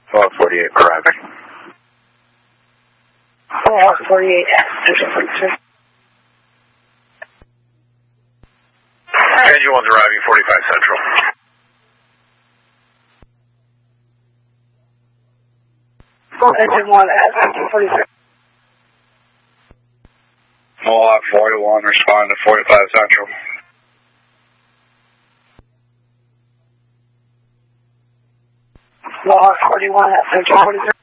Mohawk 48 arriving. Mohawk 48 at Central 43. Engine 1's arriving 45 Central. Engine 1 at Central 43. Mohawk 41 respond to 45 Central. Mohawk 41 at Central 43.